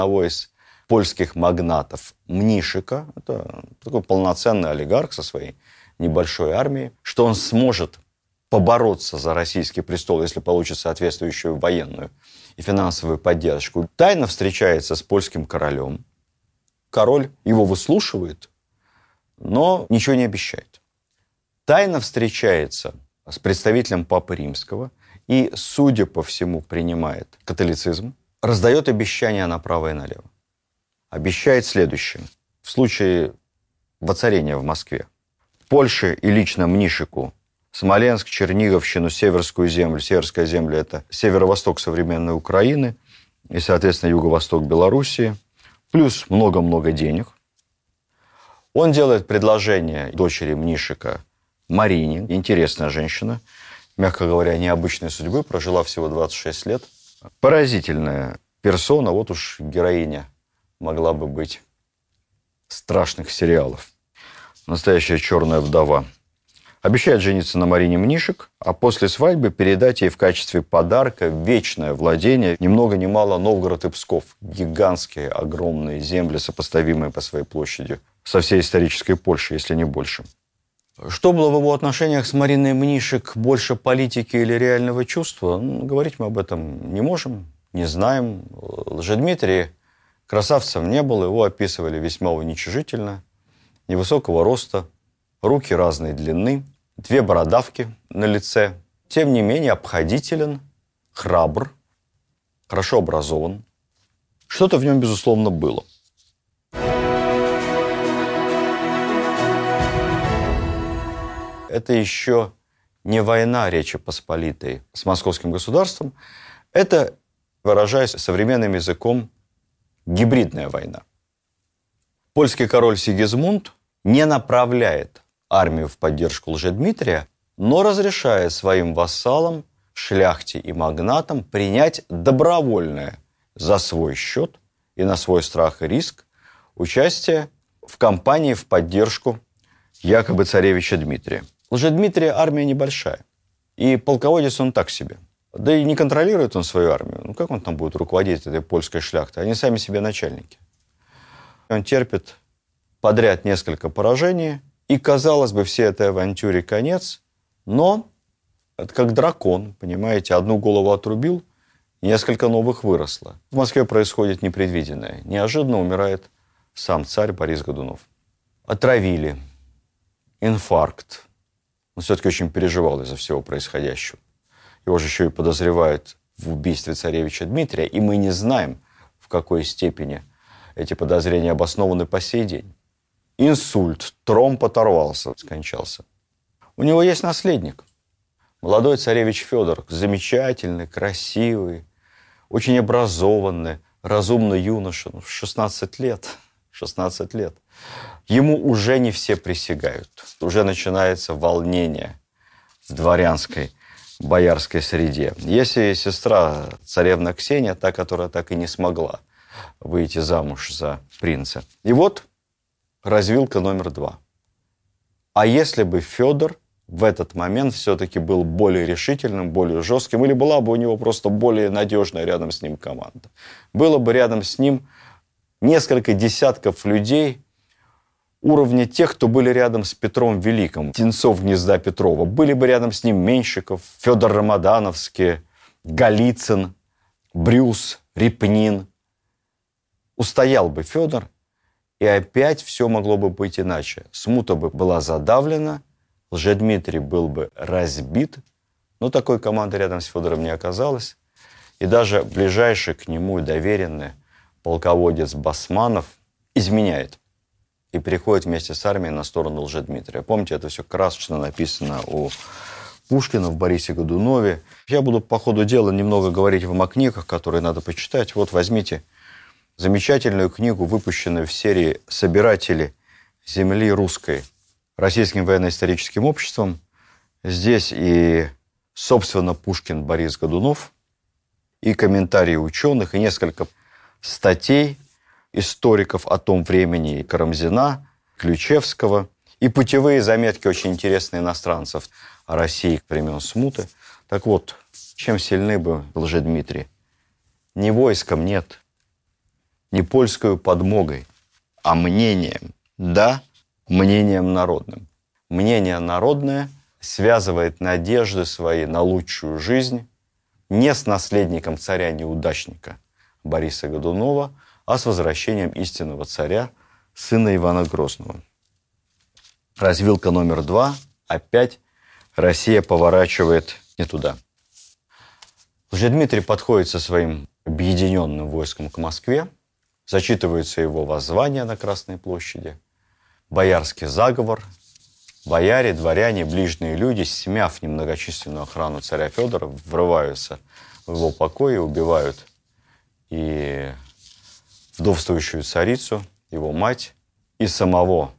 одного из польских магнатов Мнишика, это такой полноценный олигарх со своей небольшой армией, что он сможет побороться за российский престол, если получит соответствующую военную и финансовую поддержку. Тайно встречается с польским королем. Король его выслушивает, но ничего не обещает. Тайно встречается с представителем Папы Римского и, судя по всему, принимает католицизм, раздает обещания направо и налево. Обещает следующее. В случае воцарения в Москве Польше и лично Мнишику Смоленск, Черниговщину, Северскую землю. Северская земля – это северо-восток современной Украины и, соответственно, юго-восток Белоруссии. Плюс много-много денег. Он делает предложение дочери Мнишика Марине. Интересная женщина, мягко говоря, необычной судьбы. Прожила всего 26 лет. Поразительная персона. Вот уж героиня могла бы быть страшных сериалов. Настоящая черная вдова. Обещает жениться на Марине Мнишек, а после свадьбы передать ей в качестве подарка вечное владение, ни много ни мало, Новгород и Псков. Гигантские, огромные земли, сопоставимые по своей площади со всей исторической Польшей, если не больше. Что было в его отношениях с Мариной Мнишек, больше политики или реального чувства? Говорить мы об этом не можем, не знаем. Лжедмитрий красавцем не был, его описывали весьма уничижительно. Невысокого роста, руки разной длины, 2 бородавки на лице. Тем не менее, обходителен, храбр, хорошо образован. Что-то в нем, безусловно, было. Это еще не война Речи Посполитой с московским государством. Это, выражаясь современным языком, гибридная война. Польский король Сигизмунд не направляет армию в поддержку Лжедмитрия, но разрешает своим вассалам, шляхте и магнатам принять добровольное за свой счет и на свой страх и риск участие в кампании в поддержку якобы царевича Дмитрия. Лжедмитрия армия небольшая, и полководец он так себе. Да и не контролирует он свою армию. Как он там будет руководить этой польской шляхтой? Они сами себе начальники. Он терпит подряд несколько поражений, и, казалось бы, всей этой авантюре конец, но это как дракон, понимаете, одну голову отрубил, несколько новых выросло. В Москве происходит непредвиденное. Неожиданно умирает сам царь Борис Годунов. Отравили. Инфаркт. Он все-таки очень переживал из-за всего происходящего. Его же еще и подозревают в убийстве царевича Дмитрия, и мы не знаем, в какой степени эти подозрения обоснованы по сей день. Инсульт, тромб оторвался, скончался. У него есть наследник. Молодой царевич Федор, замечательный, красивый, очень образованный, разумный юноша, в 16 лет. 16 лет. Ему уже не все присягают. Уже начинается волнение в дворянской, боярской среде. Есть и сестра царевна Ксения, та, которая так и не смогла выйти замуж за принца. И вот развилка номер 2. А если бы Федор в этот момент все-таки был более решительным, более жестким, или была бы у него просто более надежная рядом с ним команда? Было бы рядом с ним несколько десятков людей уровня тех, кто были рядом с Петром Великим, птенцов гнезда Петрова. Были бы рядом с ним Меньшиков, Федор Рамадановский, Голицын, Брюс, Репнин. Устоял бы Федор, и опять все могло бы быть иначе. Смута бы была задавлена, Лжедмитрий был бы разбит, но такой команды рядом с Федором не оказалось. И даже ближайший к нему и доверенный полководец Басманов изменяет и переходит вместе с армией на сторону Лжедмитрия. Помните, это все красочно написано у Пушкина в Борисе Годунове. Я буду по ходу дела немного говорить вам о книгах, которые надо почитать. Вот возьмите замечательную книгу, выпущенную в серии «Собиратели земли русской» Российским военно-историческим обществом. Здесь и, собственно, Пушкин Борис Годунов, и комментарии ученых, и несколько статей историков о том времени, Карамзина, Ключевского, и путевые заметки очень интересные иностранцев о России времен Смуты. Так вот, чем сильны бы Лжедмитрий? Ни войском нет, не польскую подмогой, а мнением, да, мнением народным. Мнение народное связывает надежды свои на лучшую жизнь не с наследником царя-неудачника Бориса Годунова, а с возвращением истинного царя, сына Ивана Грозного. Развилка номер 2. Опять Россия поворачивает не туда. Лжедмитрий подходит со своим объединенным войском к Москве, зачитываются его воззвания на Красной площади, боярский заговор, бояре, дворяне, ближние люди, смяв немногочисленную охрану царя Федора, врываются в его покои, убивают и вдовствующую царицу, его мать, и самого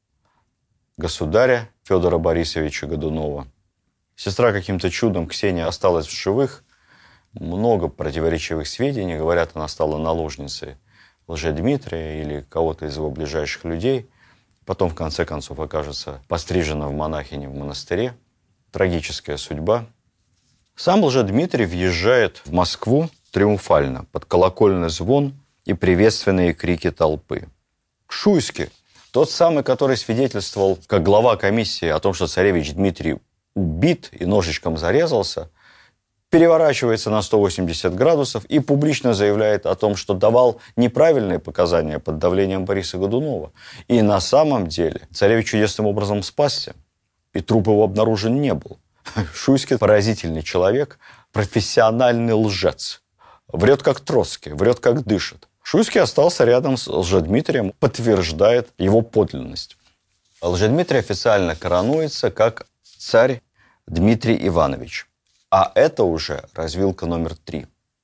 государя Федора Борисовича Годунова. Сестра каким-то чудом, Ксения, осталась в живых. Много противоречивых сведений. Говорят, она стала наложницей Лжедмитрия или кого-то из его ближайших людей. Потом, в конце концов, окажется пострижена в монахини в монастыре. Трагическая судьба. Сам Лжедмитрий въезжает в Москву триумфально, под колокольный звон и приветственные крики толпы. Шуйский, тот самый, который свидетельствовал, как глава комиссии, о том, что царевич Дмитрий убит и ножичком зарезался, переворачивается на 180 градусов и публично заявляет о том, что давал неправильные показания под давлением Бориса Годунова. И на самом деле царевич чудесным образом спасся, и труп его обнаружен не был. Шуйский поразительный человек, профессиональный лжец. Врет как Троцкий, врет как дышит. Шуйский остался рядом с Лжедмитрием, подтверждает его подлинность. Лжедмитрий официально коронуется как царь Дмитрий Иванович. А это уже развилка номер 3.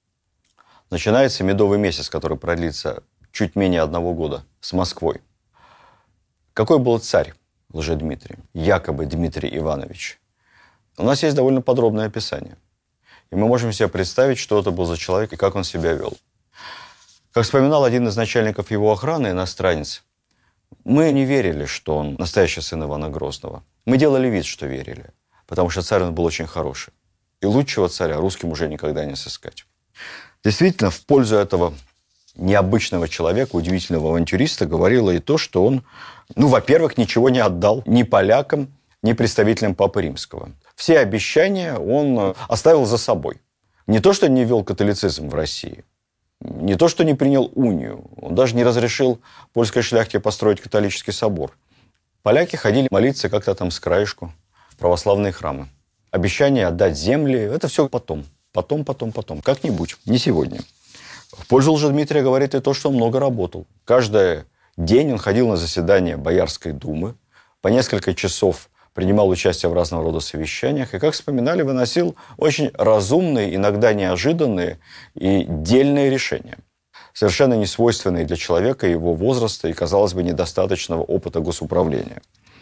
Начинается медовый месяц, который продлится чуть менее 1 года, с Москвой. Какой был царь Лжедмитрий? Якобы Дмитрий Иванович. У нас есть довольно подробное описание. И мы можем себе представить, что это был за человек и как он себя вел. Как вспоминал один из начальников его охраны, иностранец, мы не верили, что он настоящий сын Ивана Грозного. Мы делали вид, что верили, потому что царь он был очень хороший. И лучшего царя русским уже никогда не сыскать. Действительно, в пользу этого необычного человека, удивительного авантюриста, говорило и то, что он, во-первых, ничего не отдал ни полякам, ни представителям Папы Римского. Все обещания он оставил за собой. Не то, что не ввел католицизм в России, не то, что не принял унию, он даже не разрешил польской шляхте построить католический собор. Поляки ходили молиться как-то там с краешку в православные храмы. Обещание отдать земли – это все потом. Потом. Как-нибудь, не сегодня. В пользу Лжедмитрия говорит и то, что он много работал. Каждый день он ходил на заседания Боярской думы, по несколько часов принимал участие в разного рода совещаниях и, как вспоминали, выносил очень разумные, иногда неожиданные и дельные решения, совершенно несвойственные для человека его возраста и, казалось бы, недостаточного опыта госуправления.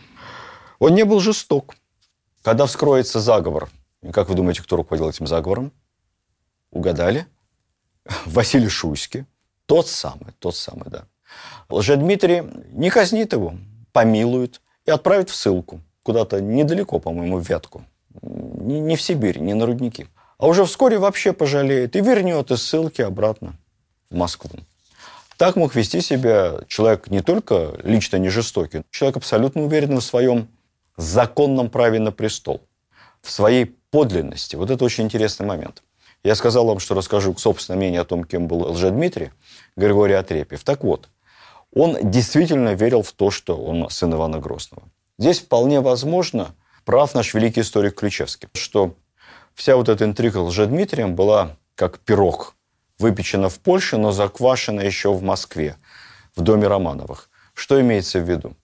Он не был жесток. Когда вскроется заговор, и как вы думаете, кто руководил этим заговором? Угадали? Василий Шуйский. Тот самый, да. Лжедмитрий не казнит его, помилует и отправит в ссылку. Куда-то недалеко, по-моему, в Вятку. Не в Сибирь, не на рудники. А уже вскоре вообще пожалеет и вернет из ссылки обратно в Москву. Так мог вести себя человек не только лично не жестокий, человек абсолютно уверенный в своем законном праве на престол, в своей подлинности. Вот это очень интересный момент. Я сказал вам, что расскажу собственное мнение о том, кем был Лжедмитрий, Григорий Отрепьев. Так вот, он действительно верил в то, что он сын Ивана Грозного. Здесь вполне возможно прав наш великий историк Ключевский, что вся вот эта интрига Лжедмитрием была как пирог, выпечена в Польше, но заквашена еще в Москве, в доме Романовых. Что имеется в виду?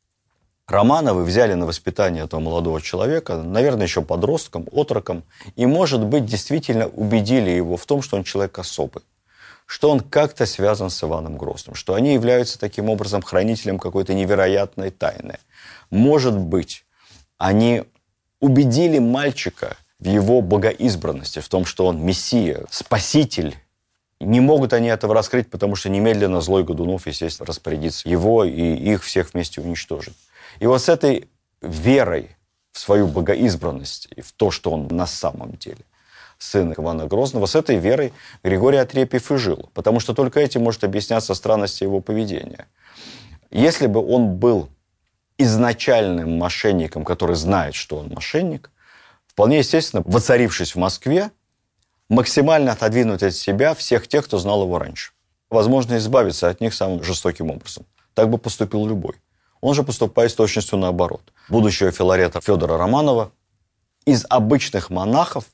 Романовы взяли на воспитание этого молодого человека, наверное, еще подростком, отроком, и, может быть, действительно убедили его в том, что он человек особый, что он как-то связан с Иваном Грозным, что они являются таким образом хранителем какой-то невероятной тайны. Может быть, они убедили мальчика в его богоизбранности, в том, что он мессия, спаситель. Не могут они этого раскрыть, потому что немедленно злой Годунов, естественно, распорядится его и их всех вместе уничтожит. И вот с этой верой в свою богоизбранность и в то, что он на самом деле сын Ивана Грозного, с этой верой Григорий Отрепьев и жил. Потому что только этим может объясняться странности его поведения. Если бы он был изначальным мошенником, который знает, что он мошенник, вполне естественно, воцарившись в Москве, максимально отодвинуть от себя всех тех, кто знал его раньше. Возможно, избавиться от них самым жестоким образом. Так бы поступил любой. Он же поступает с точностью наоборот. Будущего Филарета Федора Романова из обычных монахов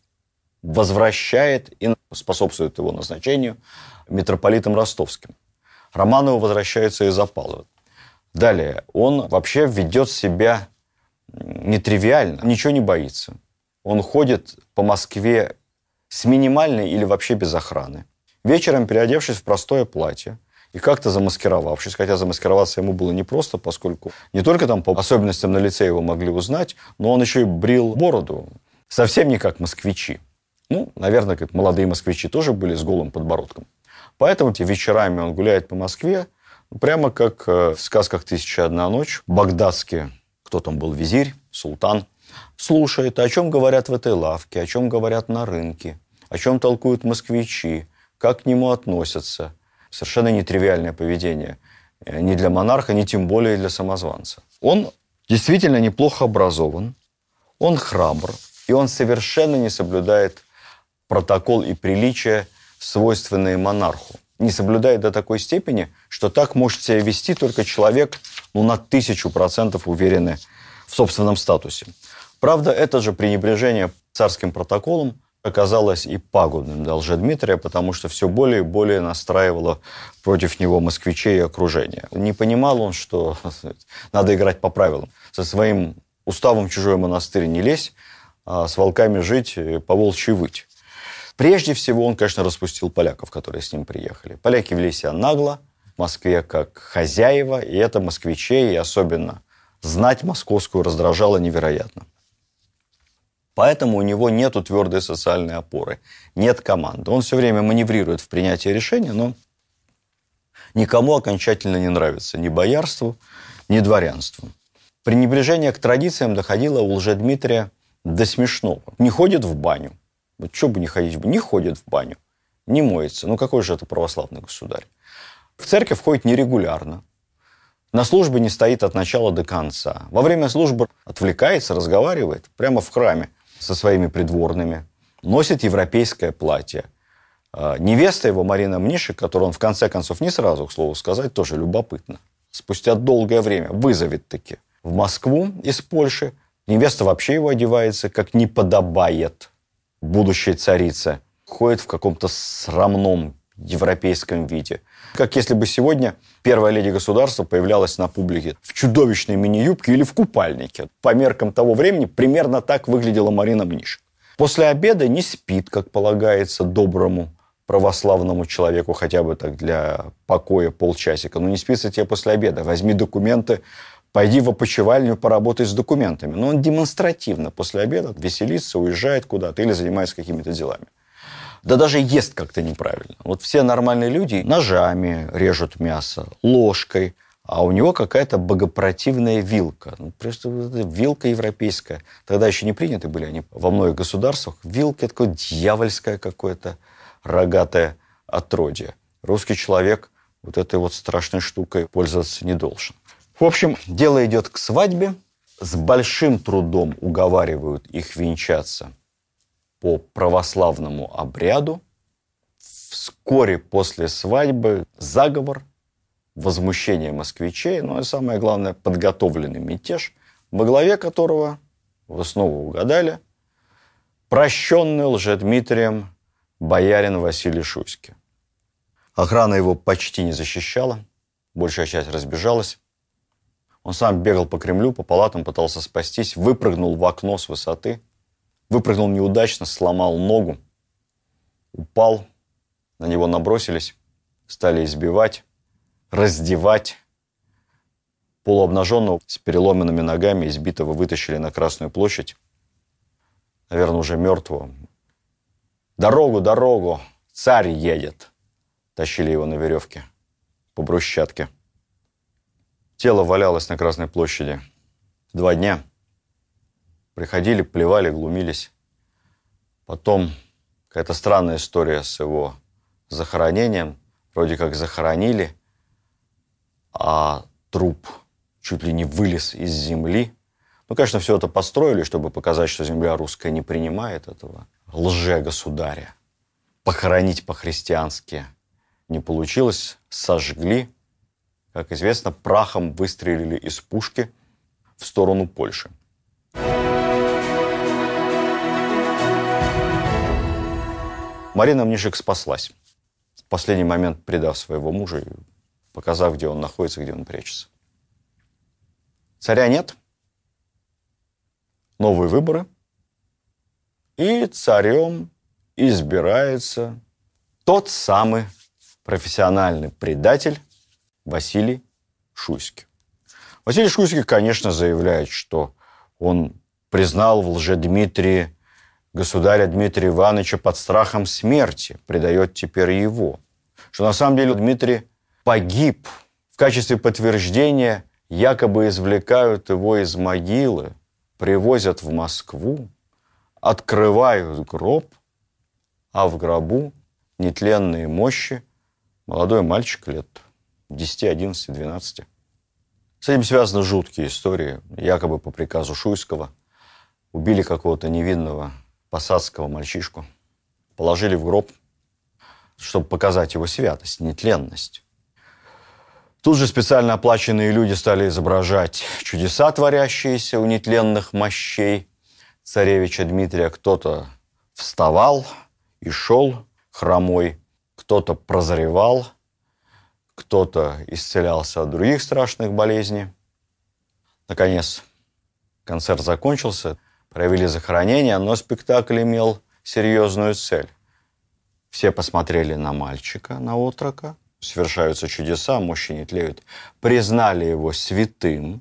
возвращает и способствует его назначению митрополитом ростовским. Романовы возвращаются из Опалова. Далее, он вообще ведет себя нетривиально, ничего не боится. Он ходит по Москве с минимальной или вообще без охраны. Вечером, переодевшись в простое платье и как-то замаскировавшись, хотя замаскироваться ему было непросто, поскольку не только там по особенностям на лице его могли узнать, но он еще и брил бороду, совсем не как москвичи. Ну, наверное, как молодые москвичи тоже были с голым подбородком. Поэтому вечерами он гуляет по Москве, прямо как в сказках «Тысяча и одна ночь». Багдадский, кто там был, визирь, султан, слушает, о чем говорят в этой лавке, о чем говорят на рынке, о чем толкуют москвичи, как к нему относятся. Совершенно нетривиальное поведение ни для монарха, ни тем более для самозванца. Он действительно неплохо образован, он храбр, и он совершенно не соблюдает протокол и приличия, свойственные монарху. Не соблюдает до такой степени, что так может себя вести только человек, на 1000% уверенный в собственном статусе. Правда, это же пренебрежение царским протоколом оказалось и пагубным для Лжедмитрия, потому что все более и более настраивало против него москвичей и окружение. Не понимал он, что надо играть по правилам. Со своим уставом в чужой монастырь не лезь, а с волками жить, по волчьи выть. Прежде всего, он, конечно, распустил поляков, которые с ним приехали. Поляки вели себя нагло, в Москве как хозяева, и это москвичей, и особенно знать московскую раздражало невероятно. Поэтому у него нет твердой социальной опоры, нет команды. Он все время маневрирует в принятии решений, но никому окончательно не нравится ни боярству, ни дворянству. Пренебрежение к традициям доходило у Лжедмитрия до смешного. Не ходит в баню. Вот что бы не ходить, не ходит в баню, не моется. Ну, какой же это православный государь? В церковь ходит нерегулярно. На службе не стоит от начала до конца. Во время службы отвлекается, разговаривает прямо в храме со своими придворными. Носит европейское платье. Невеста его, Марина Мнишек, которую он в конце концов не сразу, к слову сказать, тоже любопытно. Спустя долгое время вызовет таки в Москву из Польши. Невеста вообще его одевается, как не подобает будущей царице. Ходит в каком-то срамном европейском виде. Как если бы сегодня первая леди государства появлялась на публике в чудовищной мини-юбке или в купальнике. По меркам того времени примерно так выглядела Марина Мнишек. После обеда не спит, как полагается доброму православному человеку, хотя бы так для покоя полчасика. Но не спится тебе после обеда. Возьми документы, пойди в опочивальню, поработай с документами. Но он демонстративно после обеда веселится, уезжает куда-то или занимается какими-то делами. Да даже ест как-то неправильно. Вот все нормальные люди ножами режут мясо, ложкой, а у него какая-то богопротивная вилка. Ну, просто вилка европейская. Тогда еще не приняты были они во многих государствах. Вилка такое дьявольское какое-то рогатое отродье. Русский человек вот этой вот страшной штукой пользоваться не должен. В общем, дело идет к свадьбе. С большим трудом уговаривают их венчаться по православному обряду. Вскоре после свадьбы заговор, возмущение москвичей, ну и самое главное, подготовленный мятеж, во главе которого, вы снова угадали, прощенный Лжедмитрием боярин Василий Шуйский. Охрана его почти не защищала, большая часть разбежалась. Он сам бегал по Кремлю, по палатам, пытался спастись, выпрыгнул в окно с высоты. Выпрыгнул неудачно, сломал ногу, упал, на него набросились, стали избивать, раздевать. Полуобнаженного с переломанными ногами избитого вытащили на Красную площадь, наверное, уже мертвого. «Дорогу, дорогу! Царь едет!» Тащили его на веревке по брусчатке. Тело валялось на Красной площади 2 дня. Приходили, плевали, глумились. Потом Какая-то странная история с его захоронением. Вроде как захоронили, а труп чуть ли не вылез из земли. Ну, конечно, все это построили, чтобы показать, что земля русская не принимает этого лже-государя. Похоронить по-христиански не получилось, сожгли. Как известно, прахом выстрелили из пушки в сторону Польши. Марина Мнишек спаслась, в последний момент предав своего мужа и показав, где он находится, где он прячется. Царя нет, новые выборы, и царем избирается тот самый профессиональный предатель Василий Шуйский. Василий Шуйский, конечно, заявляет, что он признал в Лжедмитрии государя Дмитрия Ивановича под страхом смерти, предает теперь его. Что на самом деле Дмитрий погиб. В качестве подтверждения якобы извлекают его из могилы, привозят в Москву, открывают гроб, а в гробу нетленные мощи молодой мальчик лет 10, 11, 12. С этим связаны жуткие истории. Якобы по приказу Шуйского убили какого-то невинного посадского мальчишку, положили в гроб, чтобы показать его святость, нетленность. Тут же специально оплаченные люди стали изображать чудеса, творящиеся у нетленных мощей царевича Дмитрия. Кто-то вставал и шел хромой, кто-то прозревал, кто-то исцелялся от других страшных болезней. Наконец, концерт закончился, провели захоронение, но спектакль имел серьезную цель. Все посмотрели на мальчика, на отрока, совершаются чудеса, мощи не тлеют, признали его святым,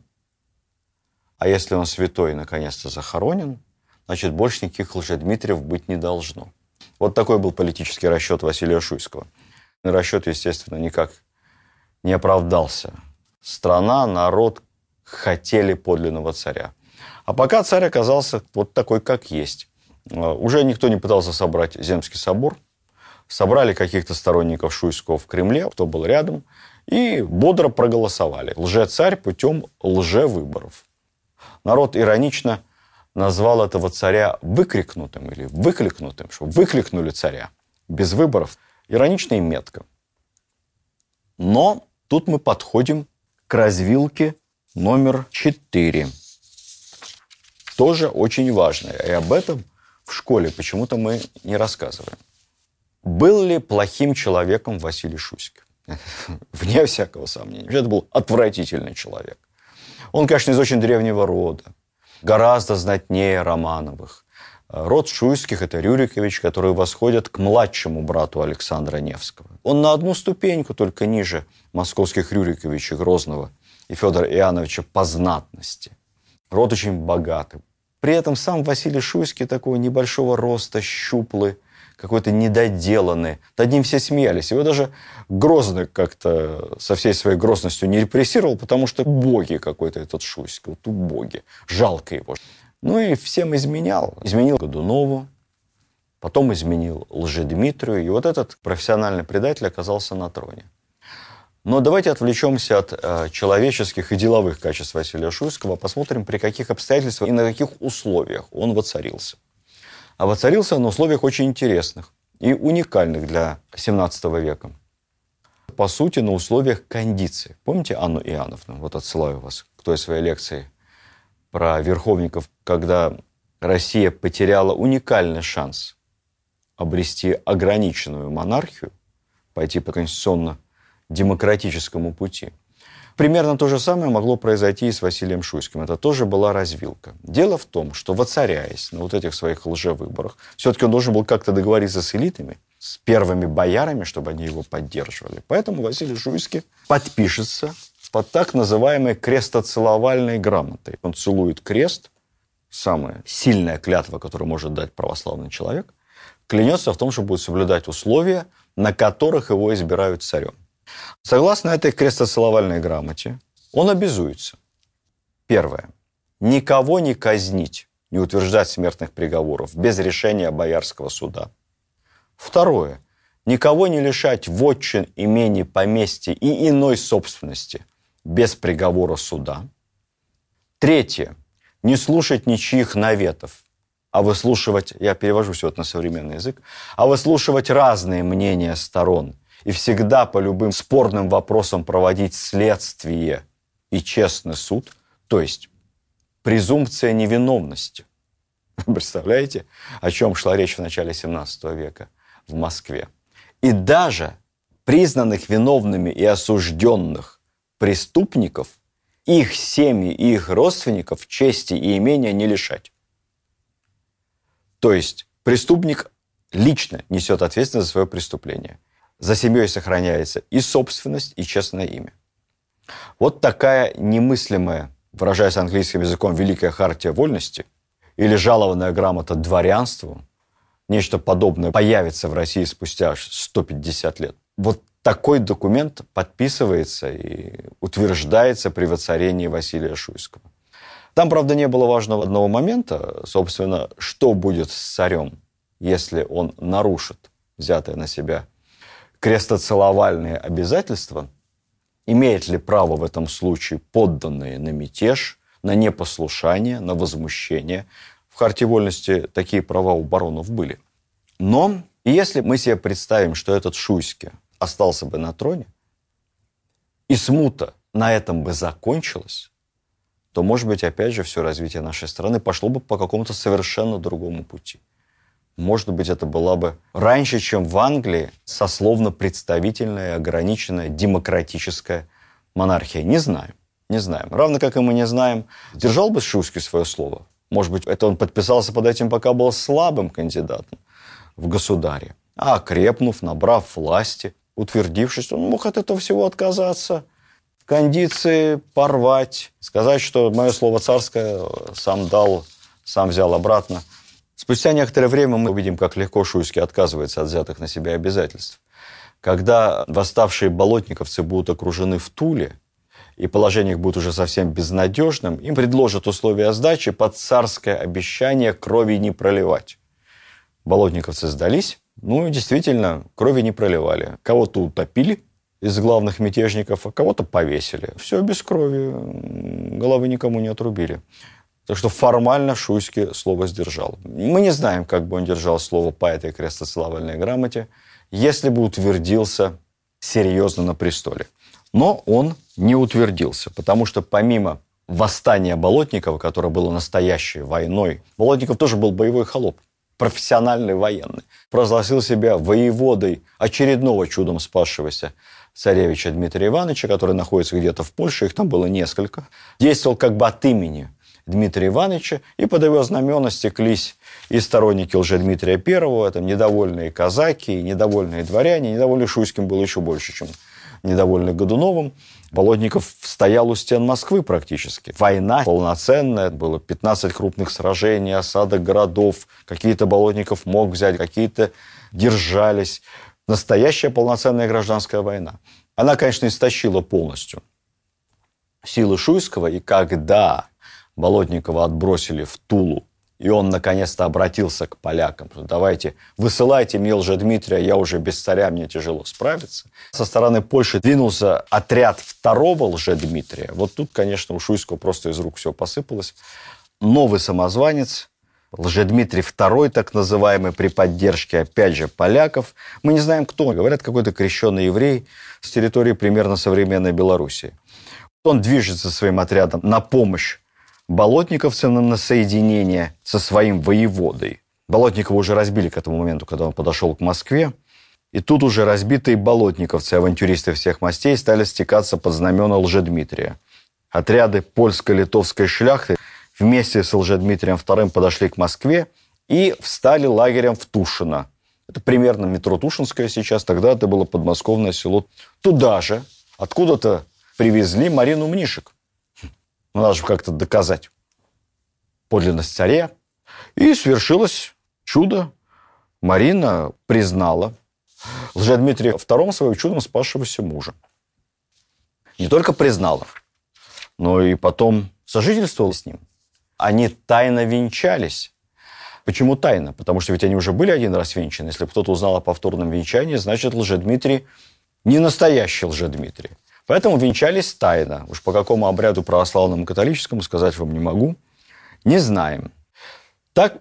а если он святой наконец-то захоронен, значит, больше никаких Лжедмитриев быть не должно. Вот такой был политический расчет Василия Шуйского. Расчет, естественно, никак не оправдался. Страна, народ хотели подлинного царя. А пока царь оказался вот такой, как есть. Уже никто не пытался собрать Земский собор. Собрали каких-то сторонников Шуйского в Кремле, кто был рядом, и бодро проголосовали. Лже-царь путем лже-выборов. Народ иронично назвал этого царя выкрикнутым или выкликнутым, что выкликнули царя без выборов. Иронично и метко. Но тут мы подходим к развилке номер 4. Тоже очень важное. И об этом в школе почему-то мы не рассказываем. Был ли плохим человеком Василий Шуйский? Вне всякого сомнения. Это был отвратительный человек. Он, конечно, из очень древнего рода. Гораздо знатнее Романовых. Род Шуйских – это Рюрикович, которые восходят к младшему брату Александра Невского. Он на одну ступеньку только ниже московских Рюриковичей Грозного и Федора Иоанновича по знатности. Род очень богатый. При этом сам Василий Шуйский такого небольшого роста, щуплый, какой-то недоделанный. Над ним все смеялись. Его даже Грозный как-то со всей своей грозностью не репрессировал, потому что убогий какой-то этот Шуйский. Вот убогий. Жалко его. Ну и всем изменял. Изменил Годунову, потом изменил Лжедмитрию. И вот этот профессиональный предатель оказался на троне. Но давайте отвлечемся от человеческих и деловых качеств Василия Шуйского, посмотрим, при каких обстоятельствах и на каких условиях он воцарился. А воцарился он на условиях очень интересных и уникальных для XVII века. По сути, на условиях кондиции. Помните Анну Иоанновну? Вот отсылаю вас к той своей лекции про верховников, когда Россия потеряла уникальный шанс обрести ограниченную монархию, пойти по конституционно-демократическому пути. Примерно то же самое могло произойти и с Василием Шуйским. Это тоже была развилка. Дело в том, что воцаряясь на вот этих своих лжевыборах, все-таки он должен был как-то договориться с элитами, с первыми боярами, чтобы они его поддерживали. Поэтому Василий Шуйский подпишется под так называемой крестоцеловальной грамотой. Он целует крест, самая сильная клятва, которую может дать православный человек, клянется в том, что будет соблюдать условия, на которых его избирают царем. Согласно этой крестоцеловальной грамоте, он обязуется. Первое. Никого не казнить, не утверждать смертных приговоров без решения боярского суда. Второе. Никого не лишать вотчин, имений, поместья и иной собственности без приговора суда. Третье. Не слушать ничьих наветов, а выслушивать, я перевожу все это на современный язык, а выслушивать разные мнения сторон и всегда по любым спорным вопросам проводить следствие и честный суд, то есть презумпция невиновности. Представляете, о чем шла речь в начале 17 века в Москве? И даже признанных виновными и осужденных преступников, их семьи и их родственников чести и имения не лишать. То есть преступник лично несет ответственность за свое преступление. За семьей сохраняется и собственность, и честное имя. Вот такая немыслимая, выражаясь английским языком, великая хартия вольности или жалованная грамота дворянству, нечто подобное появится в России спустя 150 лет. Вот такой документ подписывается и утверждается при воцарении Василия Шуйского. Там, правда, не было важного одного момента, собственно, что будет с царем, если он нарушит взятое на себя крестоцеловальные обязательства, имеет ли право в этом случае подданные на мятеж, на непослушание, на возмущение. В хартии вольности такие права у баронов были. Но если мы себе представим, что этот Шуйский остался бы на троне, и смута на этом бы закончилась, то, может быть, опять же, все развитие нашей страны пошло бы по какому-то совершенно другому пути. Может быть, это была бы раньше, чем в Англии, сословно-представительная, ограниченная, демократическая монархия. Не знаем, не знаем. Равно как и мы не знаем, держал бы Шуйский свое слово. Может быть, это он подписался под этим, пока был слабым кандидатом в государе. А окрепнув, набрав власти, утвердившись, он мог от этого всего отказаться. Кондиции порвать, сказать, что мое слово царское сам дал, сам взял обратно. Спустя некоторое время мы увидим, как легко Шуйский отказывается от взятых на себя обязательств. Когда восставшие болотниковцы будут окружены в Туле, и положение их будет уже совсем безнадежным, им предложат условия сдачи под царское обещание крови не проливать. Болотниковцы сдались, и действительно, крови не проливали. Кого-то утопили из главных мятежников, а кого-то повесили. Все без крови, головы никому не отрубили. Так что формально Шуйский слово сдержал. Мы не знаем, как бы он держал слово по этой крестоцеловальной грамоте, если бы утвердился серьезно на престоле. Но он не утвердился, потому что помимо восстания Болотникова, которое было настоящей войной, Болотников тоже был боевой холоп, профессиональный военный. Провозгласил себя воеводой очередного чудом спасшегося царевича Дмитрия Ивановича, который находится где-то в Польше, их там было несколько. Действовал как бы от имени Дмитрия Ивановича, и под его знамена стеклись и сторонники Лжедмитрия I, это недовольные казаки, недовольные дворяне. Недовольный Шуйским было еще больше, чем недовольный Годуновым. Болотников стоял у стен Москвы практически. Война полноценная, было 15 крупных сражений, осадок городов. Какие-то Болотников мог взять, какие-то держались. Настоящая полноценная гражданская война. Она, конечно, истощила полностью силы Шуйского, и когда Болотникова отбросили в Тулу, и он наконец-то обратился к полякам, что давайте, высылайте мне Лжедмитрия, я уже без царя, мне тяжело справиться. Со стороны Польши двинулся отряд второго Лжедмитрия. Вот тут, конечно, у Шуйского просто из рук все посыпалось. Новый самозванец, Лжедмитрий II, так называемый, при поддержке, опять же, поляков. Мы не знаем, кто. Говорят, какой-то крещеный еврей с территории примерно современной Белоруссии. Он движется своим отрядом на помощь болотниковцам, на соединение со своим воеводой. Болотникова уже разбили к этому моменту, когда он подошел к Москве. И тут уже разбитые болотниковцы, авантюристы всех мастей, стали стекаться под знамена Лжедмитрия. Отряды польско-литовской шляхты вместе с Лжедмитрием II подошли к Москве и встали лагерем в Тушино. Это примерно метро Тушинское сейчас, тогда это было подмосковное село. Туда же откуда-то привезли Марину Мнишек. Надо же как-то доказать подлинность царя. И свершилось чудо. Марина признала Лжедмитрия II своим чудом спасшегося мужа. Не только признала, но и потом сожительствовала с ним. Они тайно венчались. Почему тайно? Потому что ведь они уже были один раз венчаны. Если кто-то узнал о повторном венчании, значит, Лжедмитрий не настоящий Лжедмитрий. Поэтому венчались тайно. Уж по какому обряду православному, католическому сказать вам не могу. Не знаем. Так